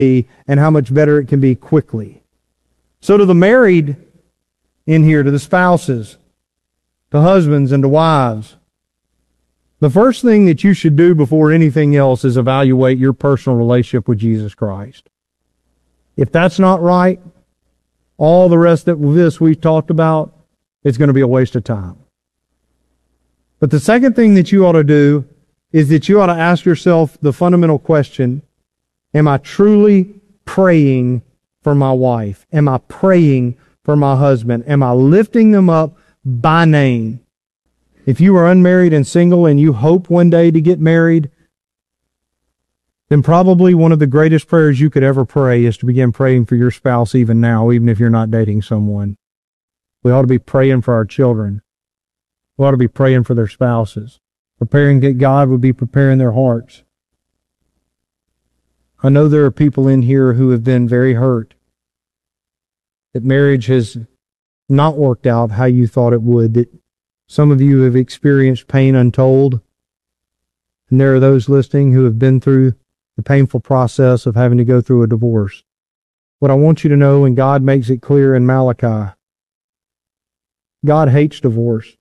be and how much better it can be quickly. So to the married in here, to the spouses, to husbands and to wives, the first thing that you should do before anything else is evaluate your personal relationship with Jesus Christ. If that's not right, all the rest of this we've talked about, it's going to be a waste of time. But the second thing that you ought to do is that you ought to ask yourself the fundamental question, am I truly praying for my wife? Am I praying for my husband? Am I lifting them up by name? If you are unmarried and single and you hope one day to get married, then probably one of the greatest prayers you could ever pray is to begin praying for your spouse even now, even if you're not dating someone. We ought to be praying for our children. We ought to be praying for their spouses, preparing that God would be preparing their hearts. I know there are people in here who have been very hurt, that marriage has not worked out how you thought it would, that some of you have experienced pain untold, and there are those listening who have been through the painful process of having to go through a divorce. What I want you to know, and God makes it clear in Malachi, God hates divorce.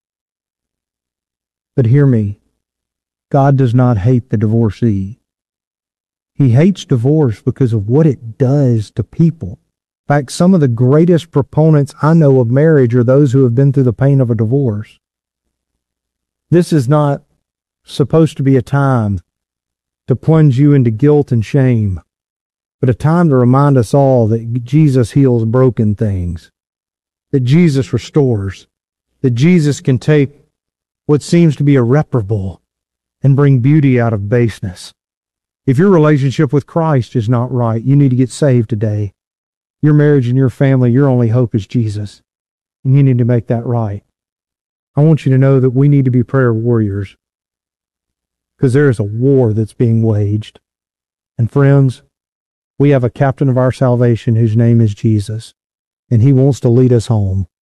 But hear me, God does not hate the divorcee. He hates divorce because of what it does to people. In fact, some of the greatest proponents I know of marriage are those who have been through the pain of a divorce. This is not supposed to be a time to plunge you into guilt and shame, but a time to remind us all that Jesus heals broken things, that Jesus restores, that Jesus can take what seems to be irreparable and bring beauty out of baseness. If your relationship with Christ is not right, you need to get saved today. Your marriage and your family, your only hope is Jesus. And you need to make that right. I want you to know that we need to be prayer warriors, because there is a war that's being waged. And friends, we have a captain of our salvation whose name is Jesus, and he wants to lead us home.